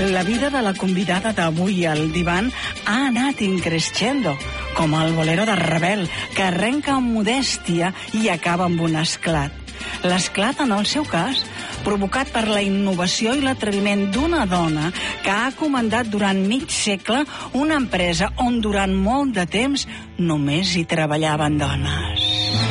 La vida de la convidada d'avui al divan ha anat increscendo, com el bolero de Ravel, que arrenca amb modèstia i acaba amb un esclat. L'esclat, en el seu cas, provocat per la innovació i l'atreviment d'una dona que ha comandat durant mig segle una empresa on durant molt de temps només hi treballaven dones.